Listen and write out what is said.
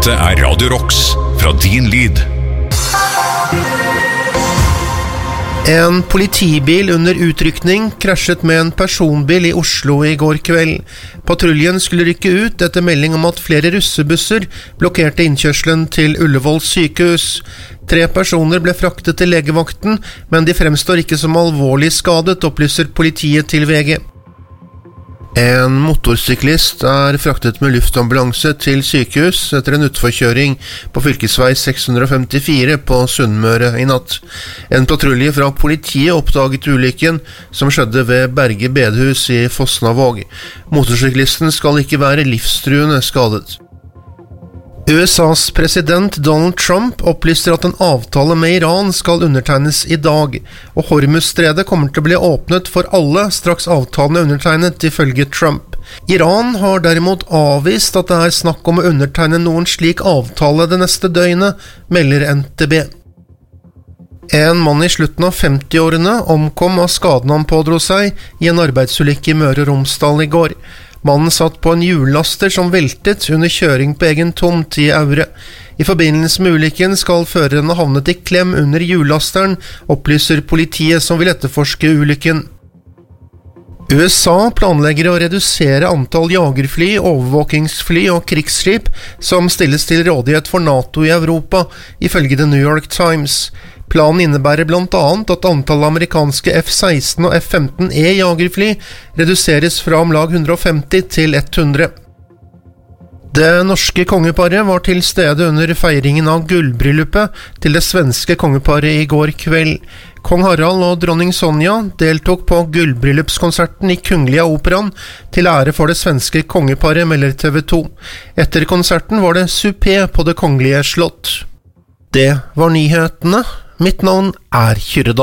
Dette Radio Rocks fra din lyd. En politibil under utrykning krasjet med en personbil i Oslo i går kveld. Patruljen skulle rykke ut etter melding om at flere russebusser blokkerte innkjørselen til Ullevål sykehus. 3 personer ble fraktet til legevakten, men de fremstår ikke som alvorlig skadet, opplyser politiet til VG. En motorsyklist fraktet med luftambulanse til sykehus etter en utforkjøring på fylkesvei 654 på Sunnmøre i natt. En patrulje fra politiet oppdaget ulykken som skjedde ved Berge bedehus i Fosnavåg. Motorsyklisten skal ikke være livstruende skadet. USAs president Donald Trump opplyser at en avtale med Iran skal undertegnes i dag, og Hormuzstredet kommer til å bli åpnet for alle straks avtalen er undertegnet, ifølge Trump. Iran har derimot avvist at det er snakk om å undertegne noen slik avtale det neste døgnet, melder NTB. En mann i slutten av 50-årene omkom av skaden han pådro seg i en arbeidsulykke i Møre og Romsdal i går. Mannen satt på en hjullaster som veltet under kjøring på egen tomt i Aure. I forbindelse med ulykken skal føreren ha havnet i klem under hjullasteren, opplyser politiet som vil etterforske ulykken. USA planlegger å redusere antall jagerfly, overvåkingsfly og krigsskip som stilles til rådighet for NATO i Europa, ifølge The New York Times. Planen innebærer blant annet at antallet amerikanske F-16 og F-15E jagerfly reduseres fra om lag 150 til 100. Det norske kongeparet var til stede under feiringen av gullbryllupet til det svenske kongeparet i går kveld. Kong Harald og dronning Sonja deltok på gullbryllupskonserten i Kungliga Operan til ære for det svenske kongeparet, melder TV 2. Etter konserten var det supé på det kongelige slott. Det var nyhetene. Mitt navn Kyrre Dahl.